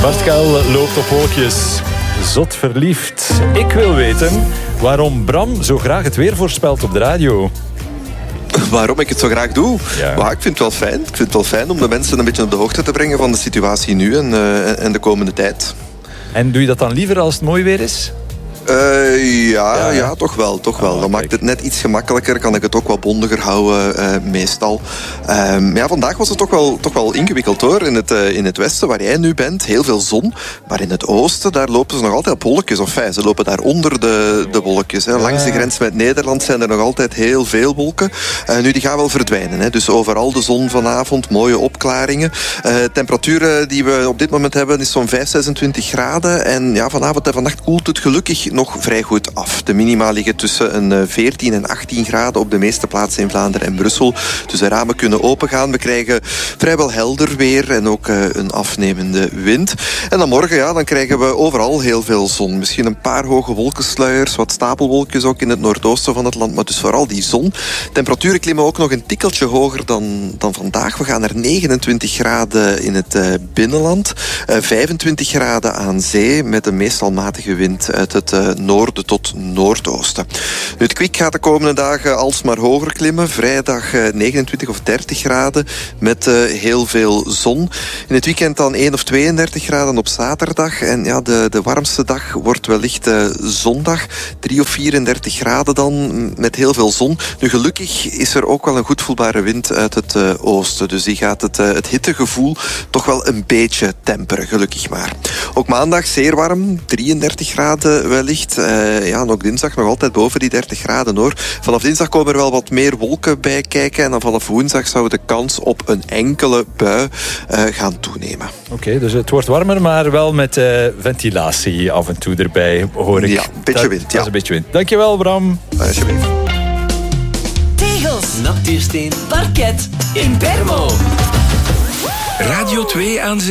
Bart Kuil loopt op wolkjes. Zot verliefd. Ik wil weten waarom Bram zo graag het weer voorspelt op de radio. Waarom ik het zo graag doe? Ja. Maar ik vind het wel fijn. Ik vind het wel fijn om de mensen een beetje op de hoogte te brengen van de situatie nu en de komende tijd. En doe je dat dan liever als het mooi weer is? Ja, toch wel. Dan maakt het net iets gemakkelijker. Kan ik het ook wat bondiger houden, meestal. Vandaag was het toch wel ingewikkeld, hoor. In het westen, waar jij nu bent, heel veel zon. Maar in het oosten, daar lopen ze nog altijd op wolkjes. Of ze lopen daar onder de wolkjes. Hè. Langs de grens met Nederland zijn er nog altijd heel veel wolken. Nu, die gaan wel verdwijnen. Hè. Dus overal de zon vanavond, mooie opklaringen. Temperaturen die we op dit moment hebben, is zo'n 26 graden. En ja, vanavond en vannacht koelt het gelukkig nog vrij goed af. De minima liggen tussen een 14 en 18 graden op de meeste plaatsen in Vlaanderen en Brussel. Dus de ramen kunnen opengaan. We krijgen vrijwel helder weer en ook een afnemende wind. En dan morgen, dan krijgen we overal heel veel zon. Misschien een paar hoge wolkensluiers, wat stapelwolkjes ook in het noordoosten van het land, maar dus vooral die zon. Temperaturen klimmen ook nog een tikkeltje hoger dan vandaag. We gaan naar 29 graden in het binnenland, 25 graden aan zee met een meestal matige wind uit het noorden tot noordoosten. Nu, het kwik gaat de komende dagen alsmaar hoger klimmen. Vrijdag 29 of 30 graden met heel veel zon. In het weekend dan 1 of 32 graden op zaterdag. En ja, de warmste dag wordt wellicht zondag. 3 of 34 graden dan met heel veel zon. Nu, gelukkig is er ook wel een goed voelbare wind uit het oosten. Dus die gaat het hittegevoel toch wel een beetje temperen, gelukkig maar. Ook maandag zeer warm, 33 graden wellicht. En ook dinsdag nog altijd boven die 30 graden, hoor. Vanaf dinsdag komen er wel wat meer wolken bij kijken. En dan vanaf woensdag zou de kans op een enkele bui gaan toenemen. Oké, dus het wordt warmer, maar wel met ventilatie af en toe erbij, hoor ik. Ja, een beetje wind. Dat is een beetje wind. Dankjewel, Bram. Alsjeblieft. Tegels, nachtuursteen, parket, in Bermo. Radio 2 aan zee.